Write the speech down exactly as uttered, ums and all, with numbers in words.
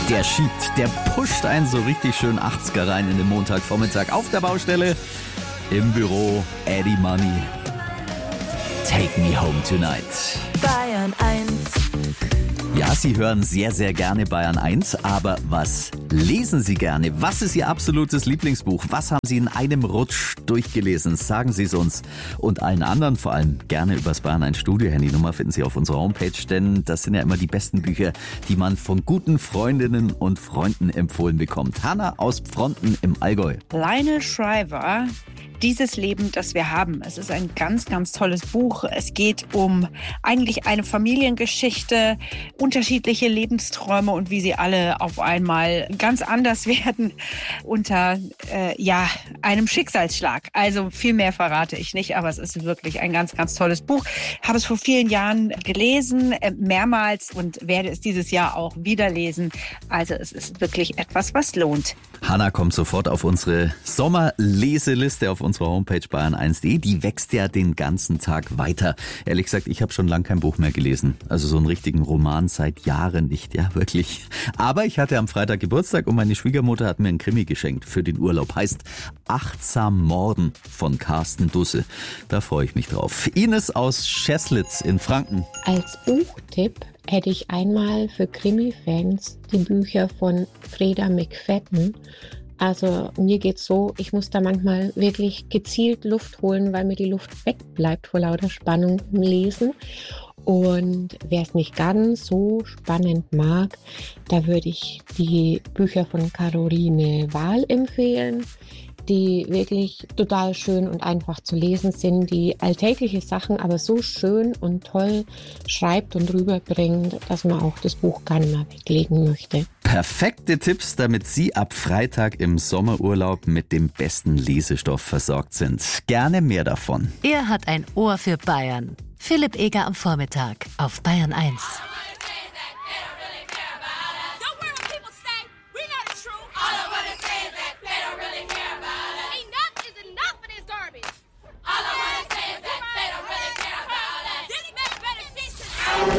Der schiebt, der pusht einen so richtig schön achtziger rein in den Montagvormittag auf der Baustelle, im Büro, Eddie Money. Take me home tonight. Bayern eins. Ja, Sie hören sehr, sehr gerne Bayern eins, aber was lesen Sie gerne? Was ist Ihr absolutes Lieblingsbuch? Was haben Sie in einem Rutsch durchgelesen? Sagen Sie es uns und allen anderen, vor allem gerne übers Bayern eins Studio. Handynummer finden Sie auf unserer Homepage, denn das sind ja immer die besten Bücher, die man von guten Freundinnen und Freunden empfohlen bekommt. Hanna aus Pfronten im Allgäu. Lionel Shriver, Dieses Leben, das wir haben. Es ist ein ganz, ganz tolles Buch. Es geht um eigentlich eine Familiengeschichte, unterschiedliche Lebensträume und wie sie alle auf einmal ganz anders werden unter äh, ja, einem Schicksalsschlag. Also viel mehr verrate ich nicht, aber es ist wirklich ein ganz, ganz tolles Buch. Habe es vor vielen Jahren gelesen, äh, mehrmals und werde es dieses Jahr auch wieder lesen. Also es ist wirklich etwas, was lohnt. Hanna kommt sofort auf unsere Sommerleseliste auf unserer Homepage bayern eins punkt de. Die wächst ja den ganzen Tag weiter. Ehrlich gesagt, ich habe schon lange kein Buch mehr gelesen. Also so einen richtigen Roman seit Jahren nicht, ja wirklich. Aber ich hatte am Freitag Geburtstag und meine Schwiegermutter hat mir einen Krimi geschenkt für den Urlaub. Heißt Achtsam Morden von Carsten Dusse. Da freue ich mich drauf. Ines aus Scheslitz in Franken. Als Buchtipp hätte ich einmal für Krimi-Fans die Bücher von Freda McFadden. Also mir geht's so, ich muss da manchmal wirklich gezielt Luft holen, weil mir die Luft wegbleibt vor lauter Spannung im Lesen. Und wer es nicht ganz so spannend mag, da würde ich die Bücher von Caroline Wahl empfehlen, die wirklich total schön und einfach zu lesen sind, die alltägliche Sachen aber so schön und toll schreibt und rüberbringt, dass man auch das Buch gar nicht mehr weglegen möchte. Perfekte Tipps, damit Sie ab Freitag im Sommerurlaub mit dem besten Lesestoff versorgt sind. Gerne mehr davon. Er hat ein Ohr für Bayern. Philipp Eger am Vormittag auf Bayern eins.